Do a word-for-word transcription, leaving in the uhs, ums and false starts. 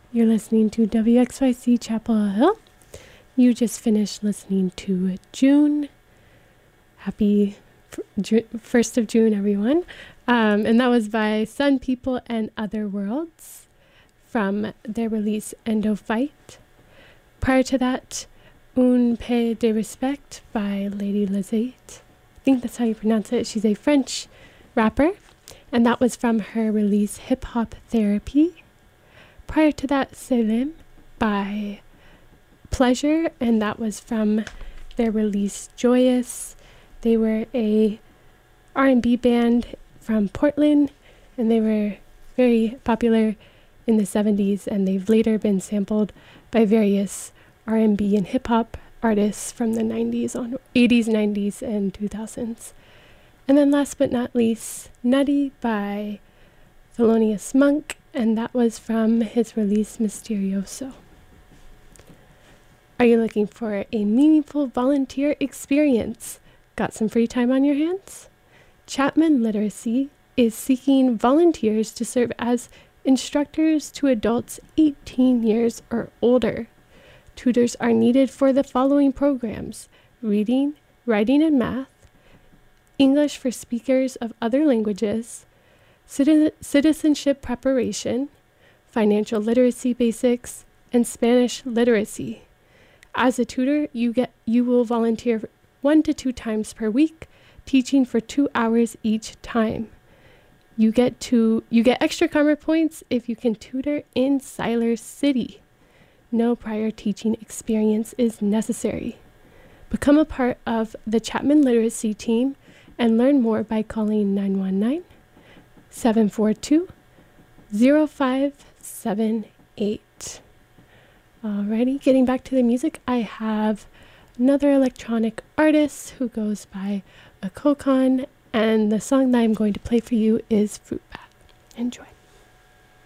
You're listening to W X Y C Chapel Hill. You just finished listening to June. Happy first of June, everyone. Um, and that was by Sun People and Other Worlds from their release Endophyte. Prior to that, Un Peu de Respect by Lady Lizette. I think that's how you pronounce it. She's a French rapper. And that was from her release Hip Hop Therapy. Prior to that, Selim by Pleasure, and that was from their release Joyous. They were a R and B band from Portland, and they were very popular in the seventies, and they've later been sampled by various R and B and hip-hop artists from the nineties, on eighties, nineties, and two thousands. And then last but not least, Nutty by Thelonious Monk, and that was from his release Mysterioso. Are you looking for a meaningful volunteer experience? Got some free time on your hands? Chapman Literacy is seeking volunteers to serve as instructors to adults eighteen years or older. Tutors are needed for the following programs: reading, writing and math, English for speakers of other languages, citizenship preparation, financial literacy basics, and Spanish literacy. As a tutor, you get you will volunteer one to two times per week, teaching for two hours each time. You get to you get extra karma points if you can tutor in Siler City. No prior teaching experience is necessary. Become a part of the Chapman Literacy team and learn more by calling nine one nine, seven four two, zero five seven eight. Alrighty, getting back to the music, I have another electronic artist who goes by Akokon, and the song that I'm going to play for you is Fruit Bat. Enjoy.